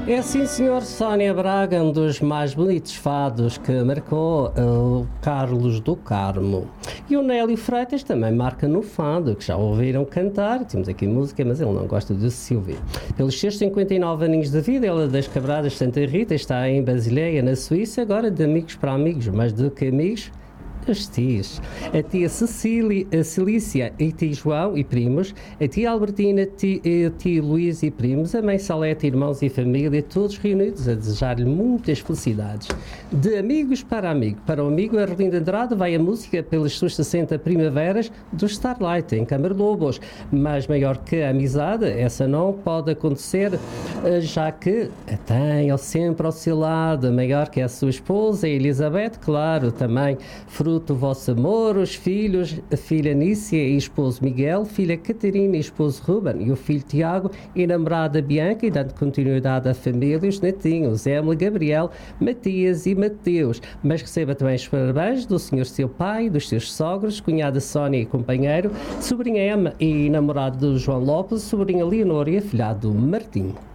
É sim, senhor. Sónia Braga, um dos mais bonitos fados que marcou o Carlos do Carmo. E o Nélio Freitas também marca no fado, que já ouviram cantar. Temos aqui música, mas ele não gosta de se ouvir. Pelos seus 59 aninhos de vida, ela das Quebradas de Santa Rita está em Basileia, na Suíça, agora de amigos para amigos, mas de que amigos? As tias. A tia Cecília, a Celícia e tio João e primos, a tia Albertina, tio Luís e primos, a mãe Salete, irmãos e família, todos reunidos a desejar-lhe muitas felicidades. De amigos para amigo. Para o amigo Arlindo Andrade vai a música pelas suas 60 primaveras do Starlight, em Câmara Lobos. Mas maior que a amizade, essa não pode acontecer, já que a tem sempre ao seu lado, maior que a sua esposa, a Elizabeth, claro, também fruto do vosso amor, os filhos, a filha Nícia e esposo Miguel, filha Catarina e esposo Ruben, e o filho Tiago e namorada Bianca, e dando continuidade à família, os netinhos, Emily, Gabriel, Matias e Mateus. Mas receba também os parabéns do senhor seu pai, dos seus sogros, cunhada Sónia e companheiro, sobrinha Emma e namorado do João Lopes, sobrinha Leonor e afilhado Martim.